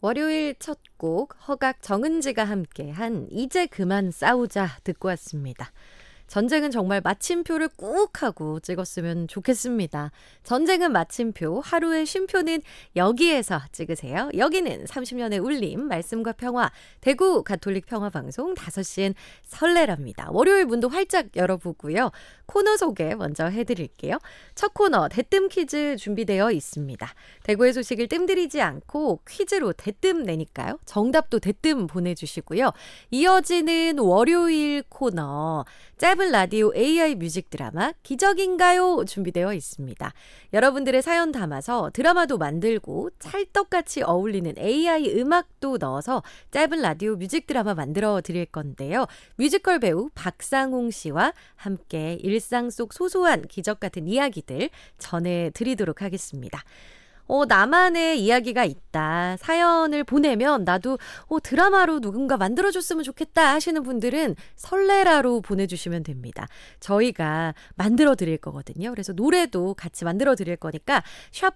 월요일 첫 곡 허각 정은지가 함께한 이제 그만 싸우자 듣고 왔습니다. 전쟁은 정말 마침표를 꾹 하고 찍었으면 좋겠습니다. 전쟁은 마침표, 하루의 쉼표는 여기에서 찍으세요. 여기는 30년의 울림, 말씀과 평화, 대구 가톨릭 평화방송 5시엔 설레랍니다. 월요일 문도 활짝 열어보고요. 코너 소개 먼저 해드릴게요. 첫 코너 대뜸 퀴즈 준비되어 있습니다. 대구의 소식을 뜸들이지 않고 퀴즈로 대뜸 내니까요. 정답도 대뜸 보내주시고요. 이어지는 월요일 코너 짧은 라디오 AI 뮤직 드라마 기적인가요? 준비되어 있습니다. 여러분들의 사연 담아서 드라마도 만들고 찰떡같이 어울리는 AI 음악도 넣어서 짧은 라디오 뮤직 드라마 만들어 드릴 건데요. 뮤지컬 배우 박상홍 씨와 함께 일상 속 소소한 기적 같은 이야기들 전해드리도록 하겠습니다. 나만의 이야기가 있다. 사연을 보내면 나도 드라마로 누군가 만들어줬으면 좋겠다 하시는 분들은 설레라로 보내주시면 됩니다. 저희가 만들어 드릴 거거든요. 그래서 노래도 같이 만들어 드릴 거니까 샵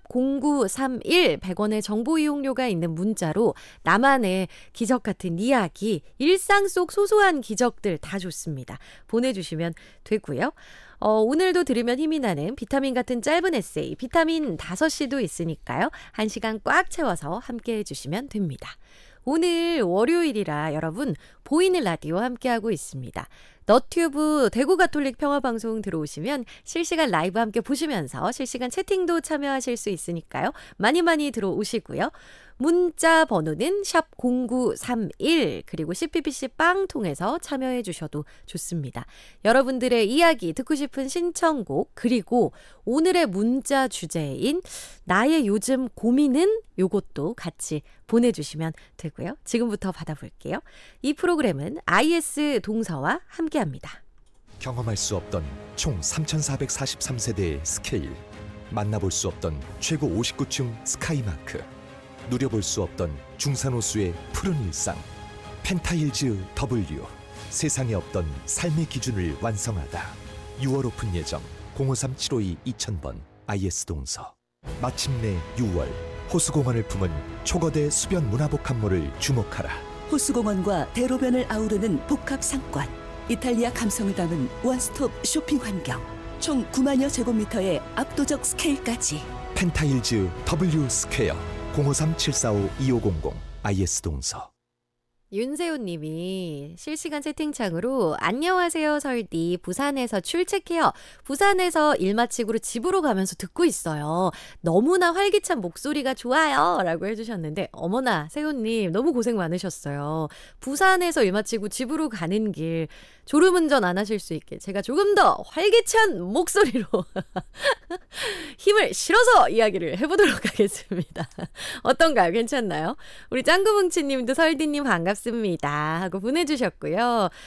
0931 100원의 정보 이용료가 있는 문자로 나만의 기적 같은 이야기, 일상 속 소소한 기적들 다 좋습니다. 보내주시면 되고요. 오늘도 들으면 힘이 나는 비타민 같은 짧은 에세이 비타민 5시도 있으니까요. 1시간 꽉 채워서 함께 해주시면 됩니다. 오늘 월요일이라 여러분 보이는 라디오 함께하고 있습니다. 너튜브 대구 가톨릭 평화방송 들어오시면 실시간 라이브 함께 보시면서 실시간 채팅도 참여하실 수 있으니까요. 많이 많이 들어오시고요. 문자 번호는 샵 0931 그리고 CPPC 빵 통해서 참여해 주셔도 좋습니다. 여러분들의 이야기 듣고 싶은 신청곡 그리고 오늘의 문자 주제인 나의 요즘 고민은 요것도 같이 보내주시면 되고요. 지금부터 받아볼게요. 이 프로그램은 IS 동서와 함께합니다. 경험할 수 없던 총 3,443세대의 스케일, 만나볼 수 없던 최고 59층 스카이마크, 누려볼 수 없던 중산호수의 푸른 일상. 펜타힐즈 W, 세상에 없던 삶의 기준을 완성하다. 6월 오픈 예정 053-752-2000번 IS 동서. 마침내 6월 호수공원을 품은 초거대 수변 문화복합물을 주목하라. 호수공원과 대로변을 아우르는 복합 상권, 이탈리아 감성을 담은 원스톱 쇼핑 환경, 총 9만여 제곱미터의 압도적 스케일까지. 펜타힐즈 W 스퀘어 053-745-2500 IS 동서. 윤세훈 님이 실시간 채팅창으로 안녕하세요 설디, 부산에서 출첵해요. 부산에서 일 마치고 집으로 가면서 듣고 있어요. 너무나 활기찬 목소리가 좋아요 라고 해주셨는데, 어머나 세훈님 너무 고생 많으셨어요. 부산에서 일 마치고 집으로 가는 길 졸음운전 안 하실 수 있게 제가 조금 더 활기찬 목소리로 힘을 실어서 이야기를 해보도록 하겠습니다. 어떤가요? 괜찮나요? 우리 짱구뭉치님도 설디님 반갑습니다 하고 보내주셨고요.